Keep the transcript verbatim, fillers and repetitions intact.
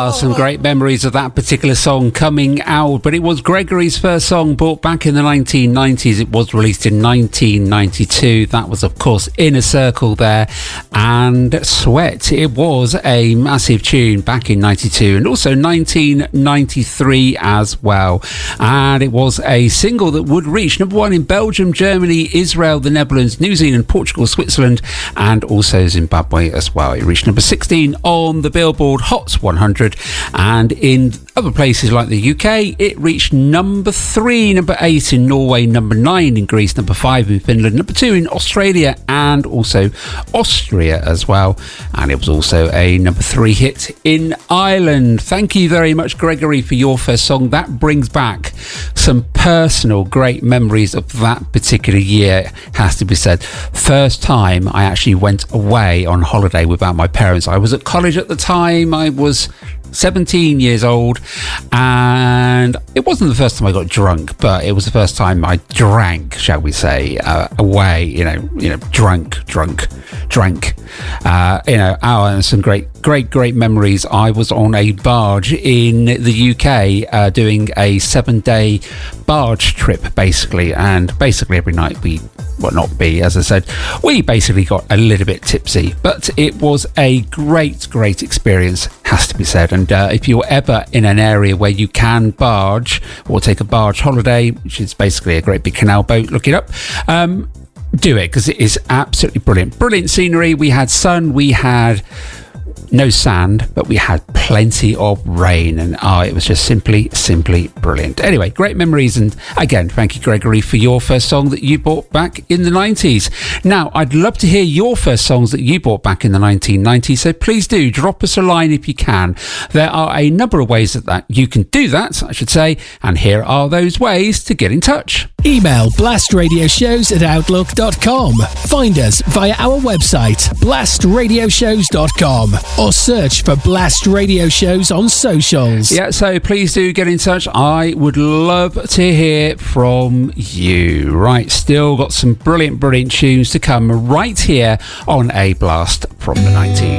Ah, some great memories of that particular song coming out. But it was Gregory's first song brought back in the nineteen nineties. It was released in nineteen ninety-two. That was, of course, Inner Circle there. And Sweat. It was a massive tune back in ninety-two and also nineteen ninety-three as well. And it was a single that would reach number one in Belgium, Germany, Israel, the Netherlands, New Zealand, Portugal, Switzerland, and also Zimbabwe as well. It reached number sixteen on the Billboard Hot one hundred, and in other places like the U K it reached number three, number eight in Norway, number nine in Greece, number five in Finland, number two in Australia and also Austria as well, and it was also a number three hit in Ireland. Thank you very much, Gregory, for your first song. That brings back some personal great memories of that particular year, has to be said. First time I actually went away on holiday without my parents. I was at college at the time. I was seventeen years old, and it wasn't the first time I got drunk, but it was the first time I drank, shall we say, uh, away, you know, you know, drunk, drunk, drank, uh, you know, our, and some great, great, great memories. I was on a barge in the U K uh, doing a seven day barge trip, basically, and basically every night we, well, not be, as I said, we basically got a little bit tipsy, but it was a great, great experience, has to be said. And uh, if you're ever in an area where you can barge or take a barge holiday, which is basically a great big canal boat, look it up, um, do it, because it is absolutely brilliant. Brilliant scenery. We had sun, we had no sand, but we had plenty of rain, and oh, it was just simply, simply brilliant. Anyway, great memories, and again, thank you, Gregory, for your first song that you brought back in the nineties. Now, I'd love to hear your first songs that you brought back in the nineteen nineties, so please do drop us a line if you can. There are a number of ways that, that you can do that, I should say, and here are those ways to get in touch. Email blastradioshows at outlook dot com. Find us via our website, blast radio shows dot com, or search for Blast Radio Shows on socials. Yeah, so please do get in touch. I would love to hear from you. Right, still got some brilliant, brilliant tunes to come right here on A Blast from the nineties.